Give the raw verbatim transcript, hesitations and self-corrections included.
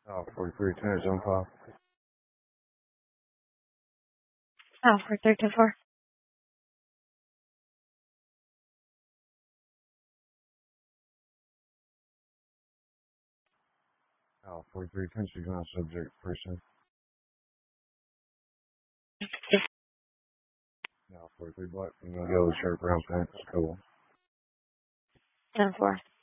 Oh, forty-three, ten, zone five. Oh, four three two four. Oh, forty-three, ten, she's on subject person. No, forty-three, black, female, yellow shirt, brown pants, cool. ten four.